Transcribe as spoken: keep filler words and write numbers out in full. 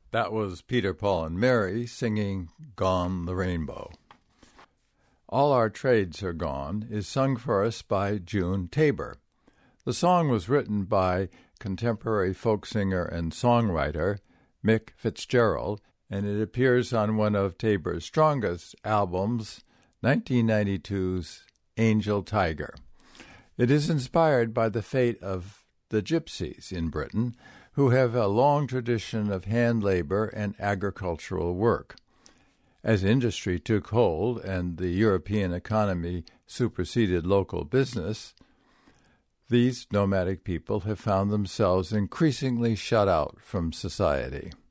That was Peter, Paul, and Mary singing Gone the Rainbow. All Our Trades Are Gone is sung for us by June Tabor. The song was written by contemporary folk singer and songwriter Mick Fitzgerald, and it appears on one of Tabor's strongest albums, nineteen ninety-two's Angel Tiger. It is inspired by the fate of the gypsies in Britain, who have a long tradition of hand labor and agricultural work. As industry took hold and the European economy superseded local business, these nomadic people have found themselves increasingly shut out from society.